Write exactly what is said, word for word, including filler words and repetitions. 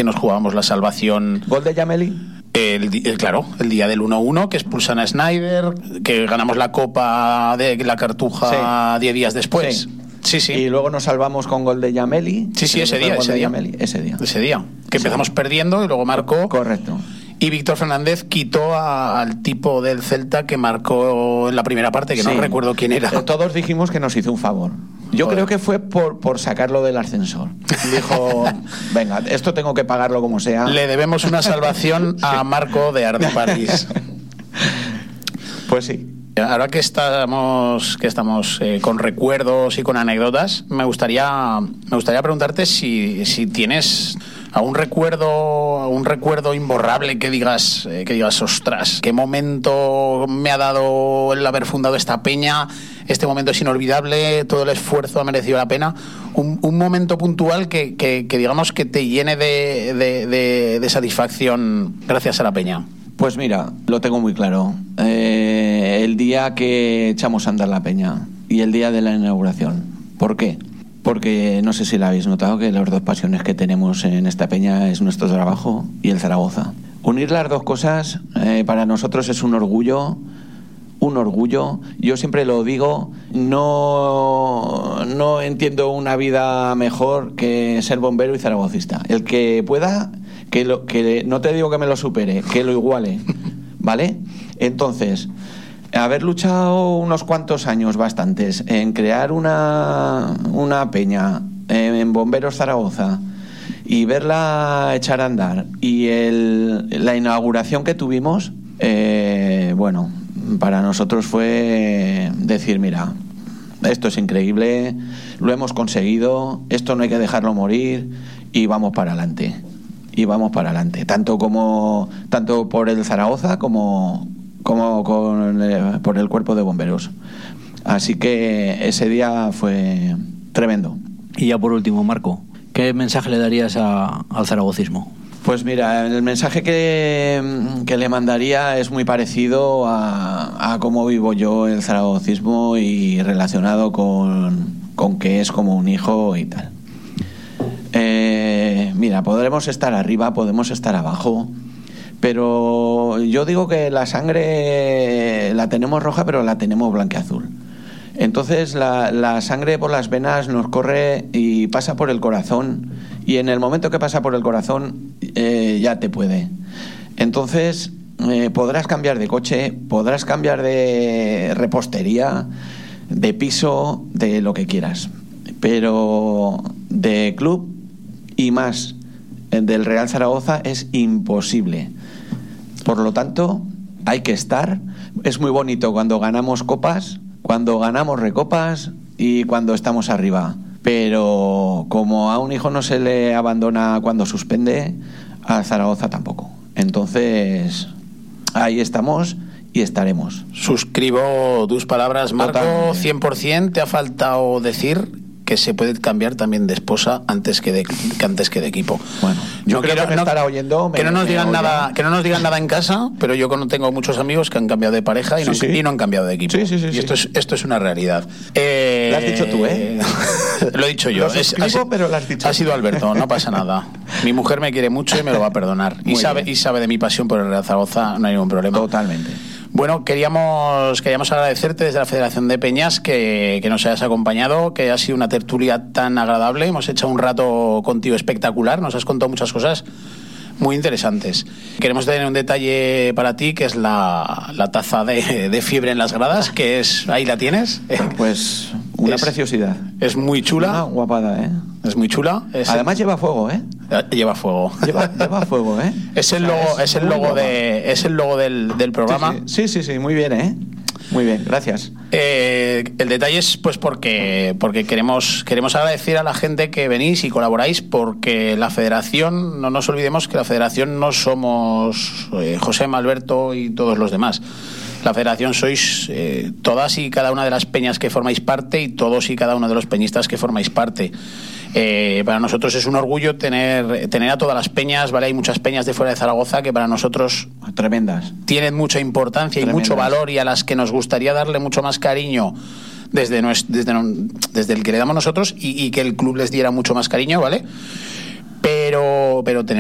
que nos jugábamos la salvación. ¿Gol de Yameli? El, el, claro, el día del uno uno, que expulsan a Snyder, que ganamos la Copa de la Cartuja diez sí. días después. Sí. Sí, sí. Y luego nos salvamos con gol de Yameli. Sí, sí, ese día, ese día. Yameli, ese día. Ese día. Que empezamos sí. perdiendo y luego marcó. Correcto. Y Víctor Fernández quitó a, al tipo del Celta que marcó en la primera parte, que sí. no recuerdo quién era. Todos dijimos que nos hizo un favor. Yo Joder. creo que fue por, por sacarlo del ascensor. Dijo, venga, esto tengo que pagarlo como sea. Le debemos una salvación sí. a Marco de Arde París. Pues sí. Ahora que estamos, que estamos eh, con recuerdos y con anécdotas, me gustaría, me gustaría preguntarte si, si tienes algún recuerdo, un recuerdo imborrable que digas, eh, que digas, ostras, qué momento me ha dado el haber fundado esta peña, este momento es inolvidable, todo el esfuerzo ha merecido la pena. Un, un momento puntual que, que, que digamos que te llene de, de, de, de satisfacción gracias a la peña. Pues mira, lo tengo muy claro. Eh, el día que echamos a andar la peña y el día de la inauguración. ¿Por qué? Porque no sé si lo habéis notado que las dos pasiones que tenemos en esta peña es nuestro trabajo y el Zaragoza. Unir las dos cosas eh, para nosotros es un orgullo, un orgullo. Yo siempre lo digo, no, no entiendo una vida mejor que ser bombero y zaragocista. El que pueda... Que, lo, que no te digo que me lo supere, que lo iguale, ¿vale? Entonces, haber luchado unos cuantos años, bastantes, en crear una, una peña en Bomberos Zaragoza y verla echar a andar y el, la inauguración que tuvimos, eh, bueno, para nosotros fue decir, mira, esto es increíble, lo hemos conseguido, esto no hay que dejarlo morir y vamos para adelante. Y vamos para adelante, tanto como tanto por el Zaragoza como, como con, eh, por el cuerpo de bomberos. Así que ese día fue tremendo. Y ya por último, Marco, ¿qué mensaje le darías a, al zaragocismo? Pues mira, el mensaje que, que le mandaría es muy parecido a, a cómo vivo yo el zaragocismo y relacionado con, con que es como un hijo y tal. Eh, mira, podremos estar arriba, podemos estar abajo, pero yo digo que la sangre la tenemos roja, pero la tenemos blanqueazul. Entonces la, la sangre por las venas nos corre y pasa por el corazón, y en el momento que pasa por el corazón eh, ya te puede. Entonces eh, podrás cambiar de coche, podrás cambiar de repostería, de piso, de lo que quieras, pero de club y más del Real Zaragoza es imposible. Por lo tanto, hay que estar. Es muy bonito cuando ganamos copas, cuando ganamos recopas y cuando estamos arriba. Pero como a un hijo no se le abandona cuando suspende, a Zaragoza tampoco. Entonces, ahí estamos y estaremos. Suscribo tus palabras, Marco, Totalmente. cien por ciento. Te ha faltado decir que se puede cambiar también de esposa antes que de, que antes que de equipo. Bueno, yo no creo quiero, que me no, estará oyendo. Me, que no nos digan oye. nada, que no nos digan nada en casa, pero yo tengo muchos amigos que han cambiado de pareja y, Sí, no, sí. y no han cambiado de equipo. Sí, sí, sí, y sí. esto es esto es una realidad. Eh, Lo has dicho tú, ¿eh? Lo he dicho yo. Lo suscribo, es, ha, pero lo has dicho. Ha sido Alberto, no pasa nada. Mi mujer me quiere mucho y me lo va a perdonar. Y sabe, y sabe de mi pasión por el Real Zaragoza, no hay ningún problema. Totalmente. Bueno, queríamos, queríamos agradecerte desde la Federación de Peñas que, que nos hayas acompañado, que ha sido una tertulia tan agradable. Hemos echado un rato contigo espectacular, nos has contado muchas cosas muy interesantes. Queremos tener un detalle para ti, que es la, la taza de, de fiebre en las gradas, que es, ahí la tienes. Pues una es, preciosidad. Es muy chula. Una guapada, ¿eh? Es muy chula. Es Además el, lleva fuego, ¿eh? Lleva fuego. Lleva, lleva fuego, ¿eh? Es el logo, es, es el logo de, es el logo del, del programa. Sí, sí, sí, sí, muy bien, ¿eh? Muy bien, gracias. Eh, el detalle es pues porque porque queremos queremos agradecer a la gente que venís y colaboráis, porque la Federación, no nos olvidemos que la Federación no somos eh, José, Alberto y todos los demás. La Federación sois eh, todas y cada una de las peñas que formáis parte y todos y cada uno de los peñistas que formáis parte. Eh, para nosotros es un orgullo tener tener a todas las peñas, ¿vale? Hay muchas peñas de fuera de Zaragoza que para nosotros tremendas, tienen mucha importancia Tremendas. y mucho valor, y a las que nos gustaría darle mucho más cariño desde, nuestro, desde, desde el que le damos nosotros, y, y que el club les diera mucho más cariño, ¿vale? Pero, pero tenemos